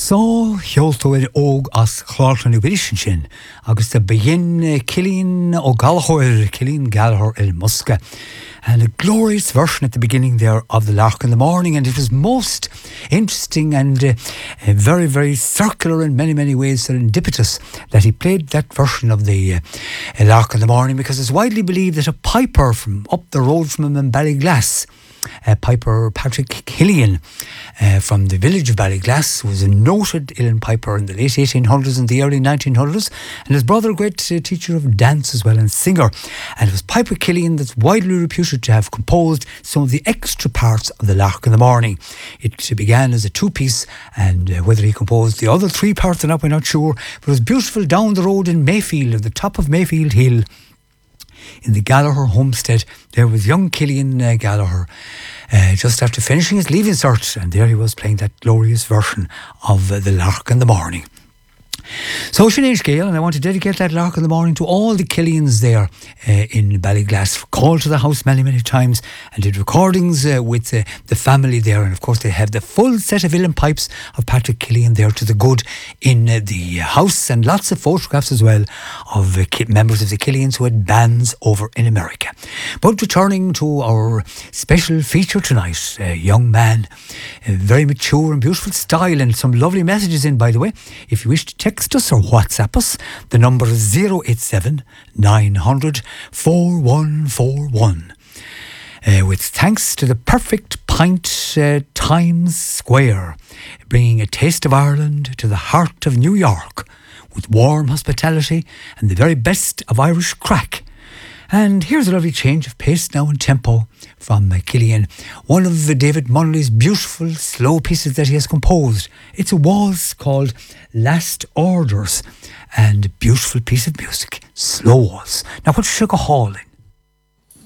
So, heoltóir óg as chláirlan uirishin sin, agus the begin Cillian O'Gallagher, Cillian Gallagher il Muska. And a glorious version at the beginning there of the Lark in the Morning, and it was most interesting and very, very circular in many, many ways, serendipitous that he played that version of the Lark in the Morning, because it's widely believed that a piper from up the road from him in Ballyglass, Piper Patrick Killian from the village of Ballyglass, was a noted uilleann piper in the late 1800s and the early 1900s, and his brother a great teacher of dance as well and singer. And it was Piper Killian that's widely reputed to have composed some of the extra parts of the Lark in the Morning. It began as a two-piece, and whether he composed the other three parts or not, we're not sure, but it was beautiful down the road in Mayfield, at the top of Mayfield Hill, in the Gallagher homestead. There was young Cillian Gallagher just after finishing his leaving cert, and there he was playing that glorious version of the Lark in the Morning. So Sinead Gale, and I want to dedicate that Lark in the Morning to all the Killians there in Ballyglass. Called to the house many, many times and did recordings with the family there. And of course they have the full set of uilleann pipes of Patrick Killian there to the good in the house, and lots of photographs as well of members of the Killians who had bands over in America. But returning to our special feature tonight, a young man, very mature and beautiful style, and some lovely messages in, by the way. If you wish to text us or WhatsApp us, the number is 087 900 4141. With thanks to the Perfect Pint Times Square, bringing a taste of Ireland to the heart of New York with warm hospitality and the very best of Irish crack. And here's a lovely change of pace now and tempo from Cillian. One of David Munnelly's beautiful slow pieces that he has composed. It's a waltz called Last Orders, and a beautiful piece of music, slow waltz. Now put Sugar Hall in.